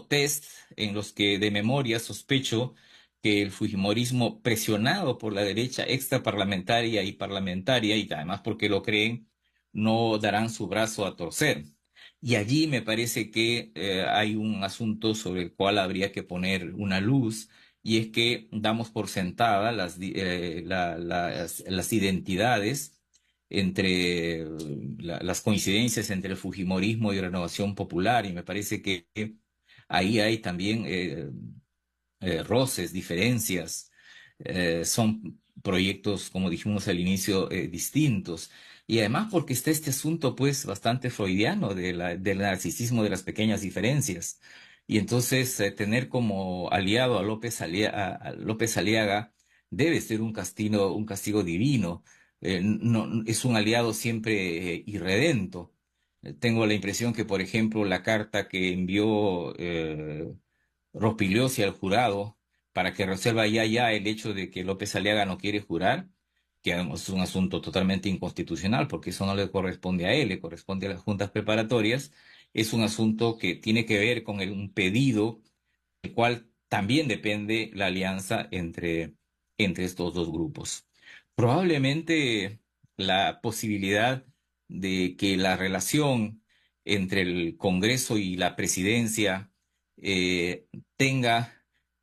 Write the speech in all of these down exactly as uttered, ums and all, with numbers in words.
como test en los que de memoria sospecho que el fujimorismo, presionado por la derecha extraparlamentaria y parlamentaria, y además porque lo creen, no darán su brazo a torcer. Y allí me parece que eh, hay un asunto sobre el cual habría que poner una luz, y es que damos por sentada las, di- eh, la- las, las identidades entre eh, la- las coincidencias entre el fujimorismo y Renovación Popular, y me parece que ahí hay también eh, eh, roces, diferencias. Eh, son proyectos, como dijimos al inicio, eh, distintos. Y además porque está este asunto, pues, bastante freudiano de la- del narcisismo de las pequeñas diferencias. Y entonces, eh, tener como aliado a López, Alia- a- a López Aliaga debe ser un castigo, un castigo divino. Eh, no, es un aliado siempre eh, irredento. Eh, Tengo la impresión que, por ejemplo, la carta que envió eh, Rospigliosi al jurado para que resuelva ya ya el hecho de que López Aliaga no quiere jurar, que es un asunto totalmente inconstitucional, porque eso no le corresponde a él, le corresponde a las juntas preparatorias. Es un asunto que tiene que ver con el- un pedido del cual también depende la alianza entre, entre estos dos grupos. Probablemente la posibilidad de que la relación entre el Congreso y la presidencia eh, tenga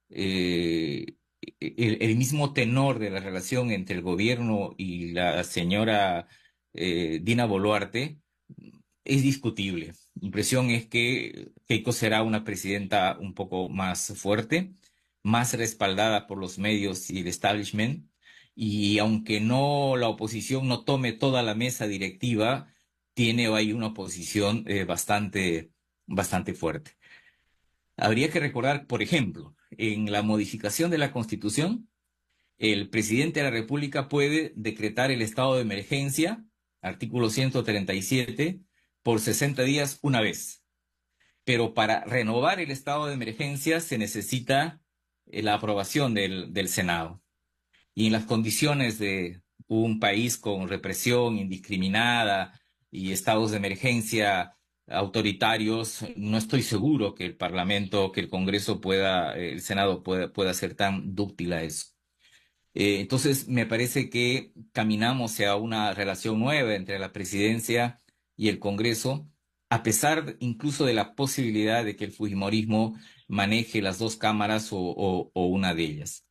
eh, el, el mismo tenor de la relación entre el gobierno y la señora eh, Dina Boluarte es discutible. Mi impresión es que Keiko será una presidenta un poco más fuerte, más respaldada por los medios y el establishment, y aunque no la oposición no tome toda la mesa directiva, tiene ahí una oposición eh, bastante, bastante fuerte. Habría que recordar, por ejemplo, en la modificación de la Constitución, el presidente de la República puede decretar el estado de emergencia, artículo ciento treinta y siete, por sesenta días una vez. Pero para renovar el estado de emergencia se necesita eh, la aprobación del, del Senado. Y en las condiciones de un país con represión indiscriminada y estados de emergencia autoritarios, no estoy seguro que el Parlamento, que el Congreso pueda, el Senado pueda, pueda ser tan dúctil a eso. Eh, entonces, me parece que caminamos hacia una relación nueva entre la presidencia y el Congreso, a pesar incluso de la posibilidad de que el Fujimorismo maneje las dos cámaras o, o- o una de ellas.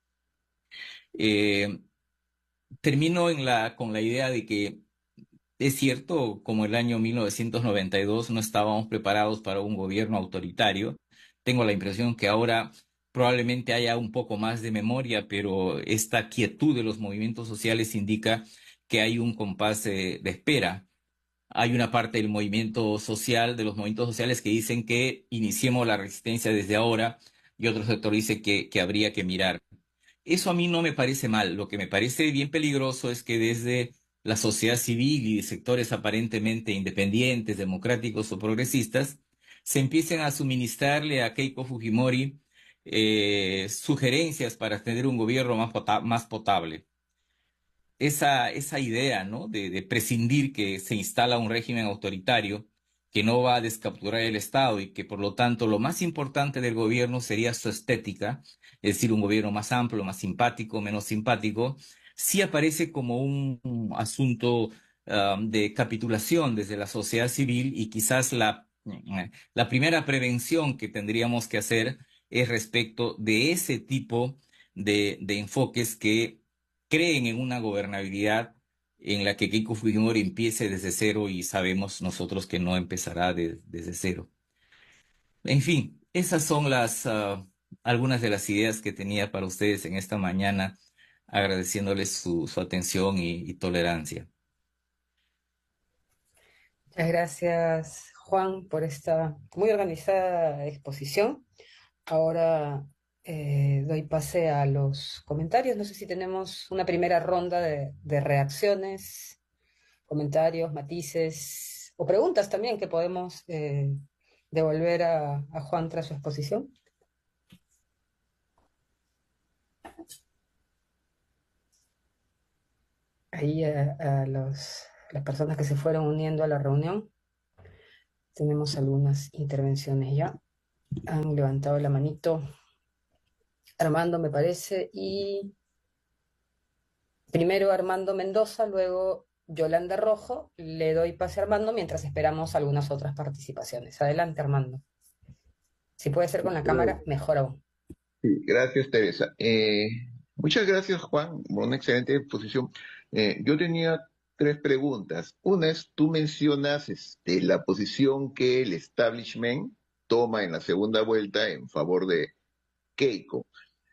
Eh, Termino en la, con la idea de que es cierto, como el año mil novecientos noventa y dos no estábamos preparados para un gobierno autoritario. Tengo la impresión que ahora probablemente haya un poco más de memoria, pero esta quietud de los movimientos sociales indica que hay un compás eh, de espera. Hay una parte del movimiento social, de los movimientos sociales que dicen que iniciemos la resistencia desde ahora, y otro sector dice que, que habría que mirar. Eso a mí no me parece mal. Lo que me parece bien peligroso es que desde la sociedad civil y de sectores aparentemente independientes, democráticos o progresistas, se empiecen a suministrarle a Keiko Fujimori eh, sugerencias para tener un gobierno más, pota- más potable. Esa, esa idea, ¿no? De, de prescindir que se instala un régimen autoritario que no va a descapturar el Estado y que por lo tanto lo más importante del gobierno sería su estética, es decir, un gobierno más amplio, más simpático, menos simpático, sí aparece como un, un asunto um, de capitulación desde la sociedad civil, y quizás la, la primera prevención que tendríamos que hacer es respecto de ese tipo de, de enfoques que creen en una gobernabilidad en la que Keiko Fujimori empiece desde cero, y sabemos nosotros que no empezará de- desde cero. En fin, esas son las ah, algunas de las ideas que tenía para ustedes en esta mañana, agradeciéndoles su, su atención y, y tolerancia. Muchas gracias, Juan, por esta muy organizada exposición. Ahora eh, doy pase a los comentarios. No sé si tenemos una primera ronda de, de reacciones, comentarios, matices o preguntas también que podemos eh, devolver a, a Juan tras su exposición. Ahí a, a los, las personas que se fueron uniendo a la reunión, tenemos algunas intervenciones ya. Han levantado la manito. Armando, me parece, y primero Armando Mendoza, luego Yolanda Rojo. Le doy pase a Armando mientras esperamos algunas otras participaciones. Adelante, Armando. Si puede ser con la cámara, mejor aún. Sí, gracias, Teresa. Eh, muchas gracias, Juan, por una excelente exposición. Eh, yo tenía tres preguntas. Una es, tú mencionas este, la posición que el establishment toma en la segunda vuelta en favor de Keiko.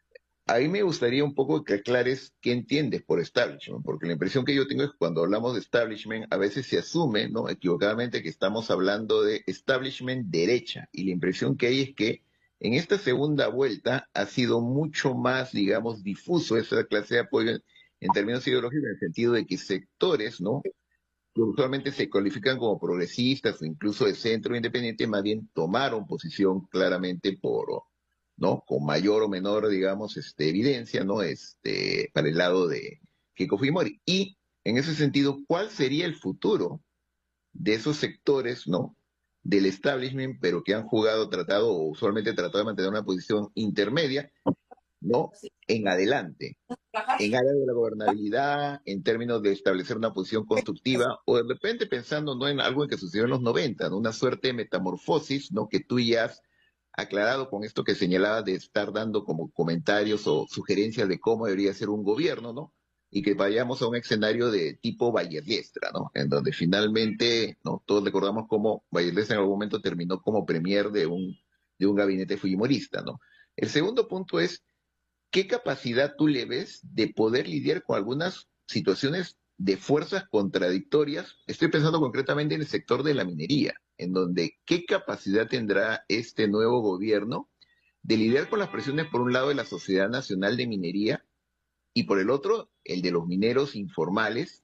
Ahí me gustaría un poco que aclares qué entiendes por establishment, porque la impresión que yo tengo es que cuando hablamos de establishment, a veces se asume, ¿no? Equivocadamente, que estamos hablando de establishment derecha, y la impresión que hay es que en esta segunda vuelta ha sido mucho más, digamos, difuso esa clase de apoyo en, en términos ideológicos, en el sentido de que sectores, ¿no? Que usualmente se cualifican como progresistas o incluso de centro independiente, más bien tomaron posición claramente por, ¿no? Con mayor o menor, digamos, este, evidencia, ¿no? Este, para el lado de Keiko Fujimori. Y en ese sentido, ¿cuál sería el futuro de esos sectores, ¿no? Del establishment, pero que han jugado, tratado o usualmente tratado de mantener una posición intermedia, ¿no? En adelante en áreas de la gobernabilidad, en términos de establecer una posición constructiva, o de repente pensando no en algo que sucedió en los noventa, ¿no? Una suerte de metamorfosis, ¿no? Que tú ya has aclarado con esto que señalabas de estar dando como comentarios o sugerencias de cómo debería ser un gobierno, ¿no? Y que vayamos a un escenario de tipo Valledestra, ¿no? En donde finalmente, ¿no? Todos recordamos cómo Valledestra en algún momento terminó como premier de un, de un gabinete fujimorista, ¿no? El segundo punto es, ¿qué capacidad tú le ves de poder lidiar con algunas situaciones de fuerzas contradictorias? Estoy pensando concretamente en el sector de la minería, en donde qué capacidad tendrá este nuevo gobierno de lidiar con las presiones, por un lado, de la Sociedad Nacional de Minería y por el otro, el de los mineros informales,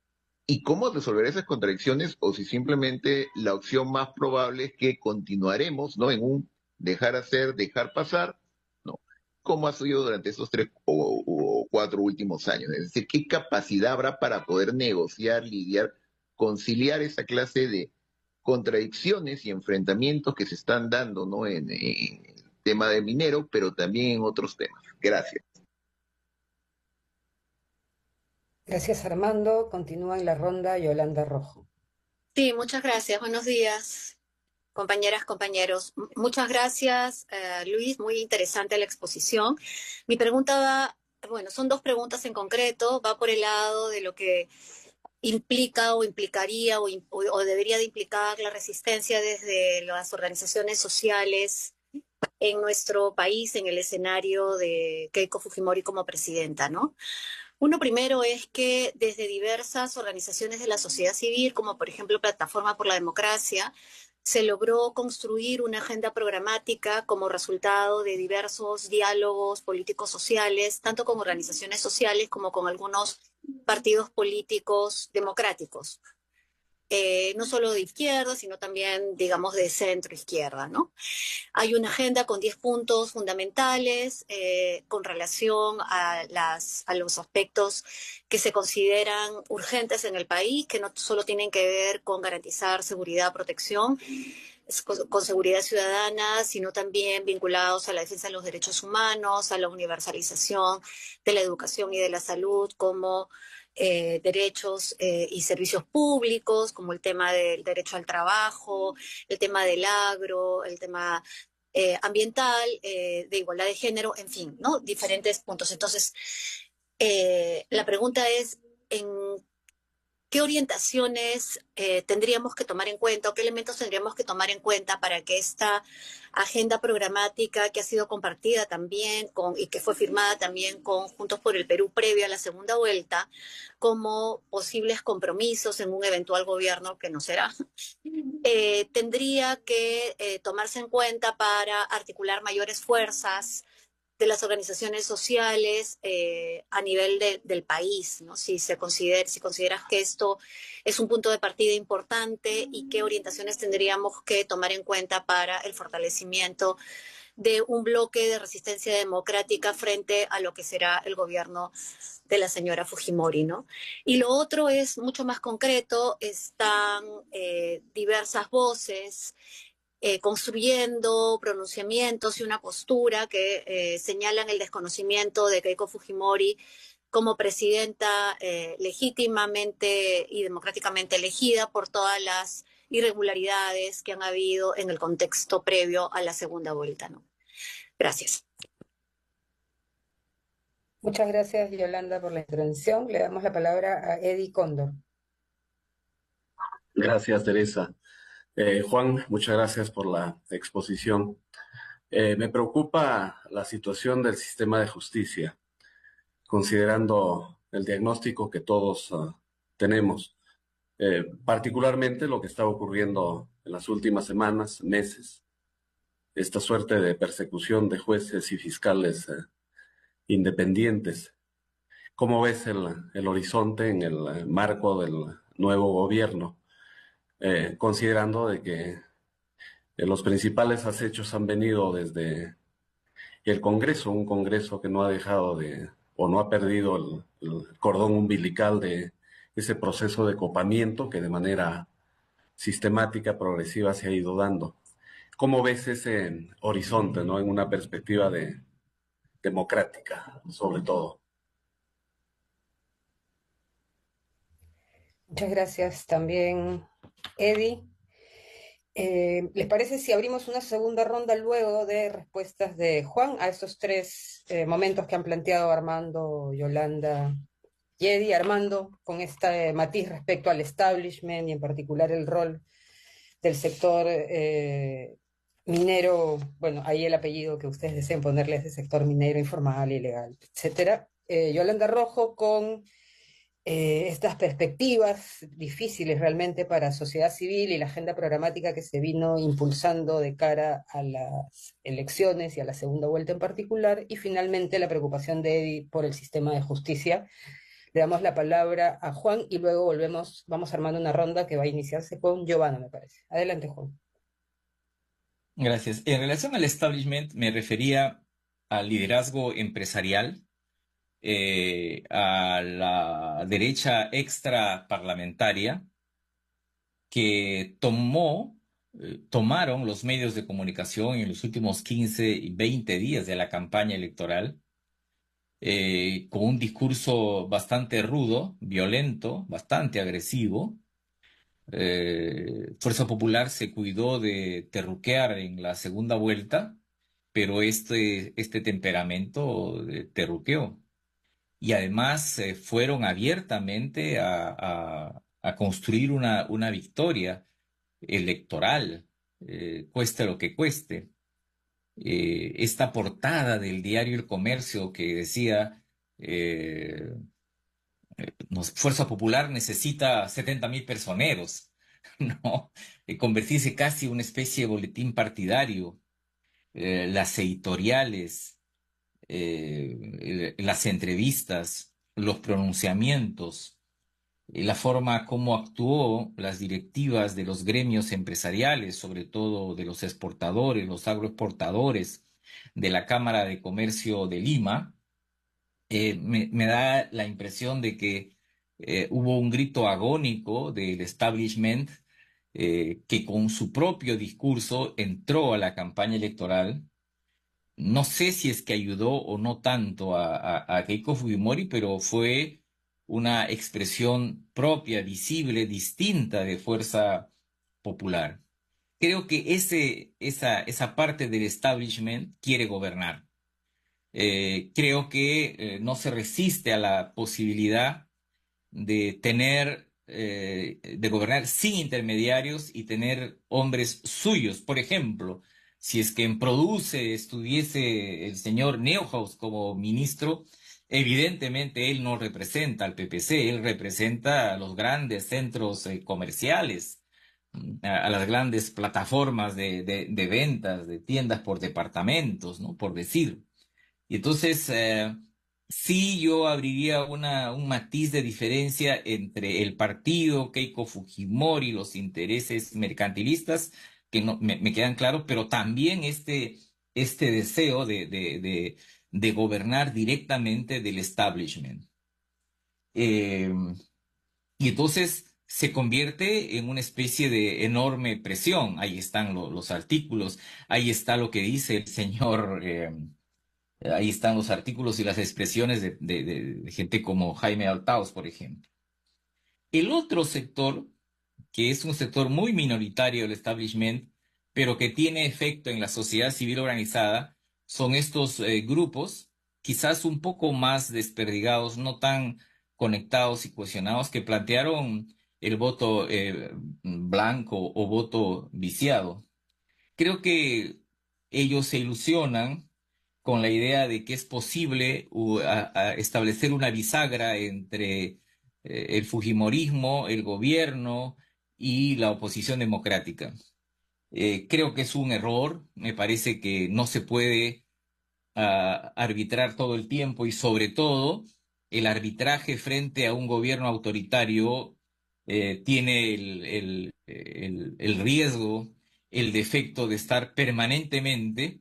y cómo resolver esas contradicciones, o si simplemente la opción más probable es que continuaremos, ¿no? En un dejar hacer, dejar pasar, ¿no? Como ha sido durante esos tres o, o cuatro últimos años. Es decir, ¿qué capacidad habrá para poder negociar, lidiar, conciliar esa clase de contradicciones y enfrentamientos que se están dando, ¿no? En, en el tema de minero, pero también en otros temas? Gracias. Gracias, Armando. Continúa en la ronda Yolanda Rojo. Sí, muchas gracias. Buenos días, compañeras, compañeros. M- Muchas gracias, eh, Luis. Muy interesante la exposición. Mi pregunta va, bueno, son dos preguntas en concreto. Va por el lado de lo que implica o implicaría o, im- o- o debería de implicar la resistencia desde las organizaciones sociales en nuestro país en el escenario de Keiko Fujimori como presidenta, ¿no? Uno primero es que desde diversas organizaciones de la sociedad civil, como por ejemplo Plataforma por la Democracia, se logró construir una agenda programática como resultado de diversos diálogos políticos sociales, tanto con organizaciones sociales como con algunos partidos políticos democráticos, eh, no solo de izquierda, sino también, digamos, de centro izquierda, ¿no? Hay una agenda con diez puntos fundamentales eh, con relación a, las, a los aspectos que se consideran urgentes en el país, que no solo tienen que ver con garantizar seguridad, protección, con, con seguridad ciudadana, sino también vinculados a la defensa de los derechos humanos, a la universalización de la educación y de la salud como eh, derechos eh, y servicios públicos, como el tema del derecho al trabajo, el tema del agro, el tema eh, ambiental, eh, de igualdad de género, en fin, ¿no? Diferentes puntos. Entonces, eh, la pregunta es, ¿en qué orientaciones eh, tendríamos que tomar en cuenta o qué elementos tendríamos que tomar en cuenta para que esta agenda programática que ha sido compartida también con, y que fue firmada también con Juntos por el Perú previo a la segunda vuelta, como posibles compromisos en un eventual gobierno que no será, eh, tendría que eh, tomarse en cuenta para articular mayores fuerzas de las organizaciones sociales eh, a nivel de, del país, ¿no? Si se considera, si consideras que esto es un punto de partida importante y qué orientaciones tendríamos que tomar en cuenta para el fortalecimiento de un bloque de resistencia democrática frente a lo que será el gobierno de la señora Fujimori, ¿no? Y lo otro es mucho más concreto, están eh, diversas voces eh, construyendo pronunciamientos y una postura que eh, señalan el desconocimiento de Keiko Fujimori como presidenta eh, legítimamente y democráticamente elegida por todas las irregularidades que han habido en el contexto previo a la segunda vuelta, ¿no? Gracias. Muchas gracias, Yolanda, por la intervención. Le damos la palabra a Eddie Cóndor. Gracias, Teresa. Eh, Juan, muchas gracias por la exposición. Eh, me preocupa la situación del sistema de justicia, considerando el diagnóstico que todos uh, tenemos, eh, particularmente lo que está ocurriendo en las últimas semanas, meses, esta suerte de persecución de jueces y fiscales eh, independientes. ¿Cómo ves el, el horizonte en el marco del nuevo gobierno? Eh, considerando de que eh, los principales acechos han venido desde el Congreso, un Congreso que no ha dejado de, o no ha perdido el, el cordón umbilical de ese proceso de copamiento que de manera sistemática, progresiva se ha ido dando. ¿Cómo ves ese horizonte, ¿no? En una perspectiva de, democrática, sobre todo? Muchas gracias también, Eddie. Eh, ¿les parece si abrimos una segunda ronda luego de respuestas de Juan a estos tres eh, momentos que han planteado Armando, Yolanda y Eddie? Armando, con este matiz respecto al establishment y en particular el rol del sector eh, minero, bueno, ahí el apellido que ustedes deseen ponerle es de sector minero informal, ilegal, etcétera. Eh, Yolanda Rojo con eh, estas perspectivas difíciles realmente para sociedad civil y la agenda programática que se vino impulsando de cara a las elecciones y a la segunda vuelta en particular, y finalmente la preocupación de Eddie por el sistema de justicia. Le damos la palabra a Juan y luego volvemos, vamos armando una ronda que va a iniciarse con Giovanna, me parece. Adelante, Juan. Gracias. En relación al establishment, me refería al liderazgo empresarial, eh, a la derecha extraparlamentaria que tomó, eh, tomaron los medios de comunicación en los últimos quince y veinte días de la campaña electoral, eh, con un discurso bastante rudo, violento, bastante agresivo. Eh, Fuerza Popular se cuidó de terruquear en la segunda vuelta, pero este, este temperamento eh, terruqueó. Y además eh, fueron abiertamente a, a- a construir una, una victoria electoral, eh, cueste lo que cueste. Eh, esta portada del diario El Comercio que decía, eh, nos- Fuerza Popular necesita setenta mil personeros, ¿no? Eh, convertirse casi en una especie de boletín partidario, eh, las editoriales, eh, eh, las entrevistas, los pronunciamientos, eh, la forma como actuó las directivas de los gremios empresariales, sobre todo de los exportadores, los agroexportadores de la Cámara de Comercio de Lima, eh, me, me da la impresión de que eh, hubo un grito agónico del establishment eh, que con su propio discurso entró a la campaña electoral. No sé si es que ayudó o no tanto a, a, a Keiko Fujimori, pero fue una expresión propia, visible, distinta de Fuerza Popular. Creo que ese, esa, esa parte del establishment quiere gobernar. Eh, creo que eh, no se resiste a la posibilidad de tener, eh, de gobernar sin intermediarios y tener hombres suyos. Por ejemplo, si es que en Produce estuviese el señor Neuhaus como ministro, evidentemente él no representa al P P C, él representa a los grandes centros eh, comerciales, mm, a, a las grandes plataformas de, de, de ventas, de tiendas por departamentos, ¿no? Por decir. Y entonces, eh, sí yo abriría una, un matiz de diferencia entre el partido Keiko Fujimori, los intereses mercantilistas, que no, me, me quedan claros, pero también este, este deseo de, de, de, de gobernar directamente del establishment. Eh, y entonces, se convierte en una especie de enorme presión. Ahí están lo, los artículos, ahí está lo que dice el señor, eh, ahí están los artículos y las expresiones de, de, de, de gente como Jaime Altaos, por ejemplo. El otro sector, que es un sector muy minoritario del establishment, pero que tiene efecto en la sociedad civil organizada, son estos eh, grupos, quizás un poco más desperdigados, no tan conectados y cohesionados, que plantearon el voto eh, blanco o voto viciado. Creo que ellos se ilusionan con la idea de que es posible uh, a- a establecer una bisagra entre eh, el fujimorismo, el gobierno y la oposición democrática. Eh, creo que es un error, me parece que no se puede ah, arbitrar todo el tiempo y sobre todo el arbitraje frente a un gobierno autoritario eh, tiene el, el, el, el riesgo, el defecto de estar permanentemente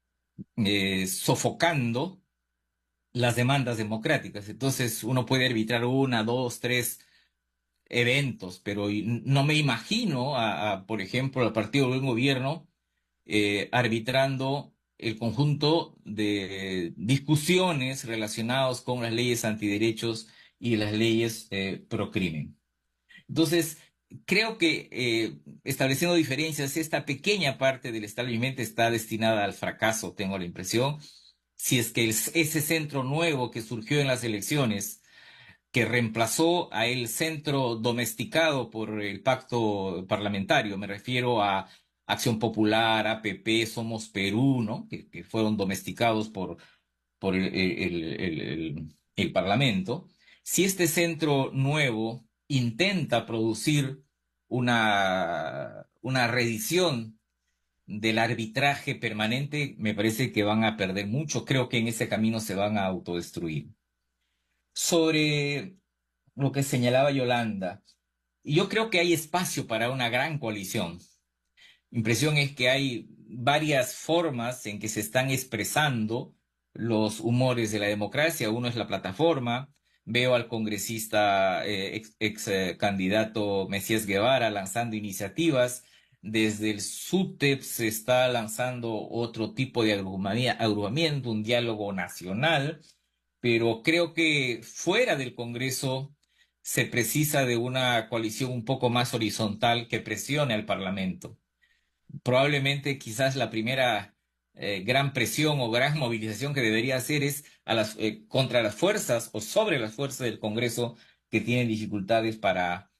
eh, sofocando las demandas democráticas. Entonces uno puede arbitrar una, dos, tres eventos, pero y- no me imagino, a, a, por ejemplo, al partido del gobierno eh, arbitrando el conjunto de discusiones relacionadas con las leyes antiderechos y las leyes eh, pro crimen. Entonces, creo que eh, estableciendo diferencias, esta pequeña parte del establecimiento está destinada al fracaso, tengo la impresión. Si es que el- ese centro nuevo que surgió en las elecciones, que reemplazó a el centro domesticado por el pacto parlamentario, me refiero a Acción Popular, A P P, Somos Perú, ¿no? Que, que fueron domesticados por, por el, el- el- el- el Parlamento. Si este centro nuevo intenta producir una, una reedición del arbitraje permanente, me parece que van a perder mucho. Creo que en ese camino se van a autodestruir. Sobre lo que señalaba Yolanda, yo creo que hay espacio para una gran coalición. Impresión es que hay varias formas en que se están expresando los humores de la democracia. Uno es la plataforma. Veo al congresista eh, ex, ex, eh, candidato Mesías Guevara lanzando iniciativas. Desde el SUTEP se está lanzando otro tipo de agrupamia- agrupamiento, un diálogo nacional, pero creo que fuera del Congreso se precisa de una coalición un poco más horizontal que presione al Parlamento. Probablemente quizás la primera eh, gran presión o gran movilización que debería hacer es a las, eh, contra las fuerzas o sobre las fuerzas del Congreso que tienen dificultades para,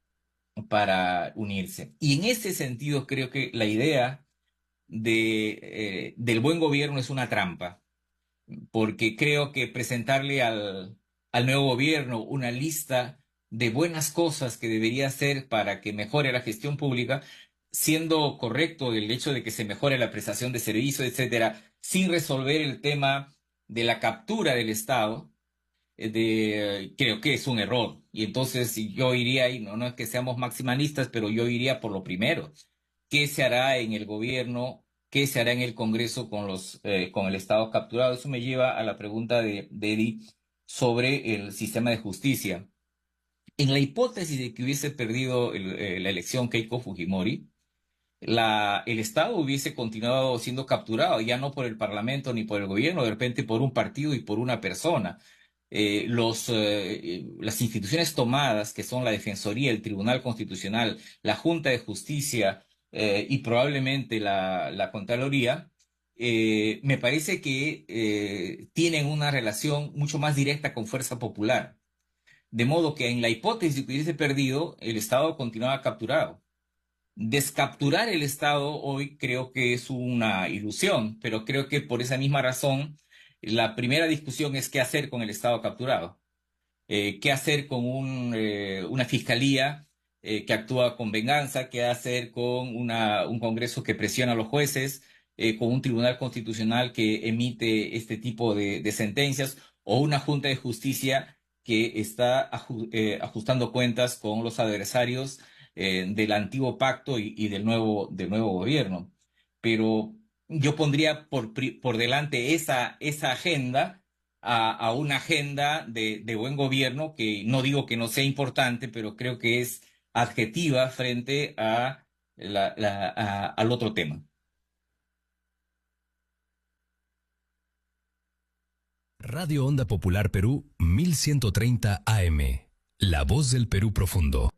para unirse. Y en ese sentido creo que la idea de, eh, del buen gobierno es una trampa, porque creo que presentarle al, al nuevo gobierno una lista de buenas cosas que debería hacer para que mejore la gestión pública, siendo correcto el hecho de que se mejore la prestación de servicios, etcétera, sin resolver el tema de la captura del Estado, eh, de, creo que es un error. Y entonces yo iría, y no, no es que seamos maximalistas, pero yo iría por lo primero. ¿Qué se hará en el gobierno? ¿Qué se hará en el Congreso con los, eh, con el Estado capturado? Eso me lleva a la pregunta de, de Eddie sobre el sistema de justicia. En la hipótesis de que hubiese perdido el- eh, la elección Keiko Fujimori, la, el Estado hubiese continuado siendo capturado, ya no por el Parlamento ni por el gobierno, de repente por un partido y por una persona. Eh, los, eh, eh, las instituciones tomadas, que son la Defensoría, el Tribunal Constitucional, la Junta de Justicia eh, y probablemente la, la Contraloría, eh, me parece que eh, tienen una relación mucho más directa con Fuerza Popular. De modo que en la hipótesis de que hubiese perdido, el Estado continuaba capturado. Descapturar el Estado hoy creo que es una ilusión, pero creo que por esa misma razón la primera discusión es qué hacer con el Estado capturado. Eh, qué hacer con un, eh, una fiscalía eh, que actúa con venganza, qué hacer con una, un Congreso que presiona a los jueces, eh, con un tribunal constitucional que emite este tipo de, de sentencias, o una Junta de Justicia que está aju- eh, ajustando cuentas con los adversarios eh, del antiguo pacto y, y del nuevo, del nuevo gobierno. Pero yo pondría por, pri- por delante esa, esa agenda a, a una agenda de, de buen gobierno que no digo que no sea importante, pero creo que es adjetiva frente a la, la- a- al otro tema. Radio Onda Popular Perú mil ciento treinta A M. La voz del Perú profundo.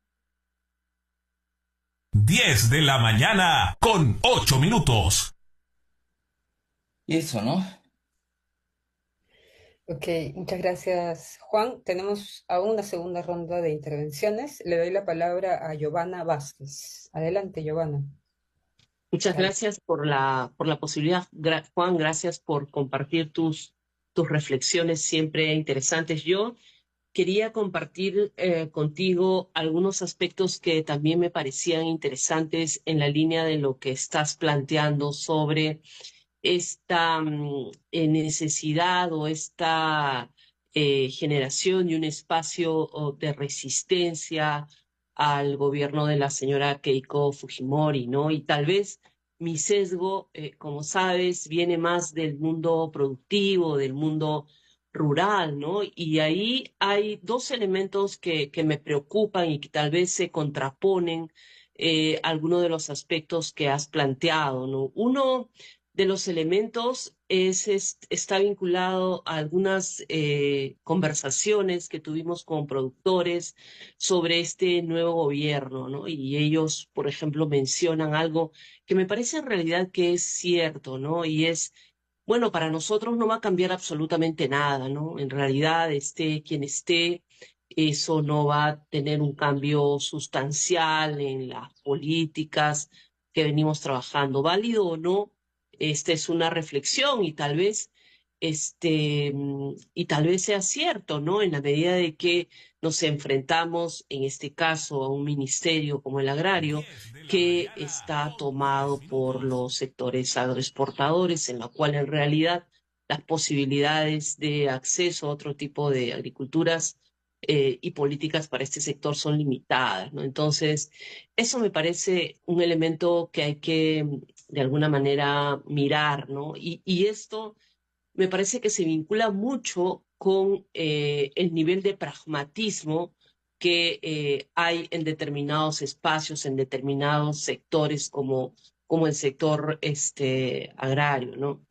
diez de la mañana con ocho minutos. Y eso, ¿no? Ok, muchas gracias, Juan. Tenemos aún una segunda ronda de intervenciones. Le doy la palabra a Giovanna Vázquez. Adelante, Giovanna. Muchas Dale. gracias por la, por la posibilidad, Gra- Juan, gracias por compartir tus, tus reflexiones siempre interesantes. Yo quería compartir eh, contigo algunos aspectos que también me parecían interesantes en la línea de lo que estás planteando sobre esta mm, eh, necesidad o esta eh, generación de un espacio o, de resistencia al gobierno de la señora Keiko Fujimori, ¿no? Y tal vez mi sesgo, eh, como sabes, viene más del mundo productivo, del mundo rural, ¿no? Y ahí hay dos elementos que, que me preocupan y que tal vez se contraponen eh, algunos de los aspectos que has planteado, ¿no? Uno de los elementos es, es- está vinculado a algunas eh, conversaciones que tuvimos con productores sobre este nuevo gobierno, ¿no? Y ellos, por ejemplo, mencionan algo que me parece en realidad que es cierto, ¿no? Y es, bueno, para nosotros no va a cambiar absolutamente nada, ¿no? En realidad, esté quien esté, eso no va a tener un cambio sustancial en las políticas que venimos trabajando, válido o no. Esta es una reflexión y tal vez, este, mm, y tal vez sea cierto, ¿no? En la medida de que nos enfrentamos, en este caso, a un ministerio como el agrario, que está tomado por los sectores agroexportadores, en la cual en realidad las posibilidades de acceso a otro tipo de agriculturas eh, y políticas para este sector son limitadas, ¿no? Entonces, eso me parece un elemento que hay que de alguna manera mirar, ¿no? Y, y esto me parece que se vincula mucho con eh, el nivel de pragmatismo que eh, hay en determinados espacios, en determinados sectores como, como el sector este, agrario, ¿no?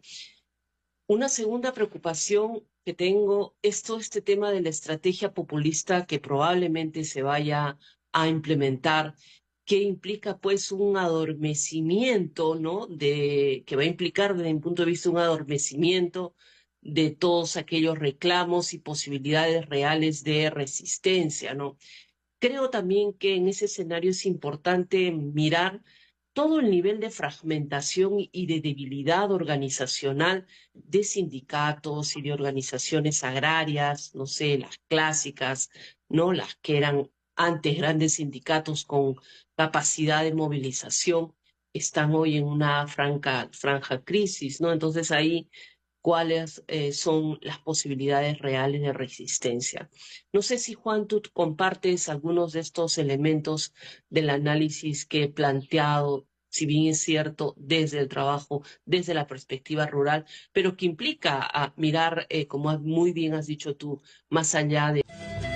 Una segunda preocupación que tengo es todo este tema de la estrategia populista que probablemente se vaya a implementar, que implica pues un adormecimiento, ¿no? De, que va a implicar desde mi punto de vista un adormecimiento de todos aquellos reclamos y posibilidades reales de resistencia, ¿no? Creo también que en ese escenario es importante mirar todo el nivel de fragmentación y de debilidad organizacional de sindicatos y de organizaciones agrarias, no sé, las clásicas, ¿no? Las que eran antes grandes sindicatos con capacidad de movilización, están hoy en una franca, franja crisis, ¿no? Entonces ahí cuáles eh, son las posibilidades reales de resistencia. No sé si, Juan, tú compartes algunos de estos elementos del análisis que he planteado, si bien es cierto, desde el trabajo, desde la perspectiva rural, pero que implica a mirar, eh, como muy bien has dicho tú, más allá de